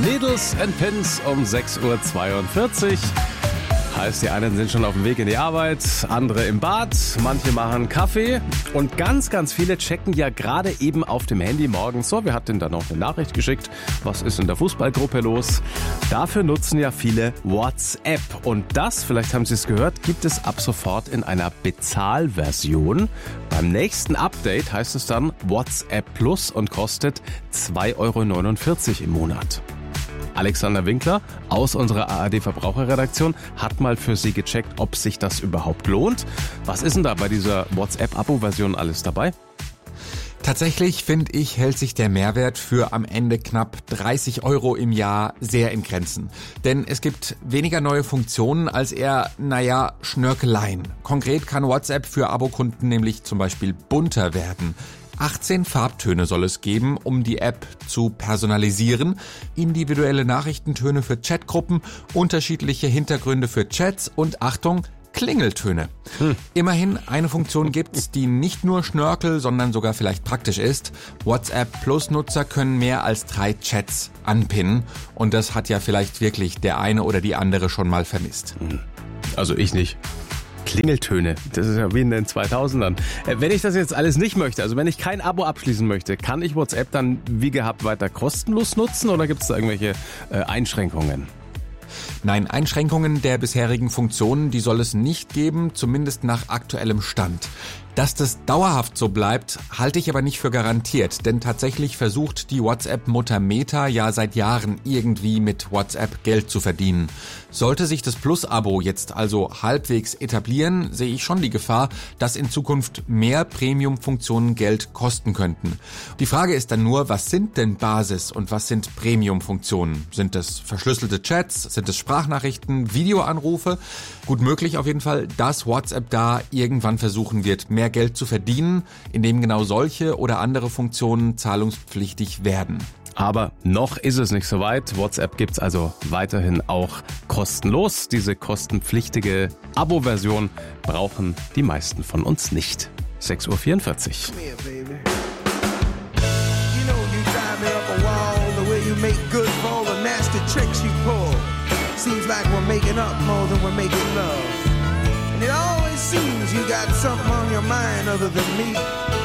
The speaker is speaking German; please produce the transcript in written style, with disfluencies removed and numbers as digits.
Needles and Pins um 6.42 Uhr. Heißt, die einen sind schon auf dem Weg in die Arbeit, andere im Bad, manche machen Kaffee und ganz, ganz viele checken ja gerade eben auf dem Handy morgens so, wer hat denn da noch eine Nachricht geschickt, was ist in der Fußballgruppe los? Dafür nutzen ja viele WhatsApp und das, vielleicht haben Sie es gehört, gibt es ab sofort in einer Bezahlversion. Beim nächsten Update heißt es dann WhatsApp Plus und kostet 2,49 € im Monat. Alexander Winkler aus unserer ARD-Verbraucherredaktion hat mal für Sie gecheckt, ob sich das überhaupt lohnt. Was ist denn da bei dieser WhatsApp-Abo-Version alles dabei? Tatsächlich, finde ich, hält sich der Mehrwert für am Ende knapp 30 € im Jahr sehr in Grenzen. Denn es gibt weniger neue Funktionen als eher, Schnörkeleien. Konkret kann WhatsApp für Abokunden nämlich zum Beispiel bunter werden. 18 Farbtöne soll es geben, um die App zu personalisieren, individuelle Nachrichtentöne für Chatgruppen, unterschiedliche Hintergründe für Chats und Achtung, Klingeltöne. Immerhin eine Funktion gibt's, die nicht nur Schnörkel, sondern sogar vielleicht praktisch ist. WhatsApp Plus Nutzer können mehr als 3 Chats anpinnen und das hat ja vielleicht wirklich der eine oder die andere schon mal vermisst. Also ich nicht. Klingeltöne, das ist ja wie in den 2000ern. Wenn ich das jetzt alles nicht möchte, also wenn ich kein Abo abschließen möchte, kann ich WhatsApp dann wie gehabt weiter kostenlos nutzen oder gibt es da irgendwelche Einschränkungen? Nein, Einschränkungen der bisherigen Funktionen, die soll es nicht geben, zumindest nach aktuellem Stand. Dass das dauerhaft so bleibt, halte ich aber nicht für garantiert, denn tatsächlich versucht die WhatsApp-Mutter Meta ja seit Jahren irgendwie mit WhatsApp Geld zu verdienen. Sollte sich das Plus-Abo jetzt also halbwegs etablieren, sehe ich schon die Gefahr, dass in Zukunft mehr Premium-Funktionen Geld kosten könnten. Die Frage ist dann nur, was sind denn Basis- und was sind Premium-Funktionen? Sind das verschlüsselte Chats? Sind es Sprachnachrichten, Videoanrufe? Gut möglich auf jeden Fall, dass WhatsApp da irgendwann versuchen wird, mehr Geld zu verdienen, indem genau solche oder andere Funktionen zahlungspflichtig werden. Aber noch ist es nicht so weit. WhatsApp gibt's also weiterhin auch kostenlos. Diese kostenpflichtige Abo-Version brauchen die meisten von uns nicht. 6.44 Uhr. Seems like we're making up more than we're making love. And it always seems you got something on your mind other than me.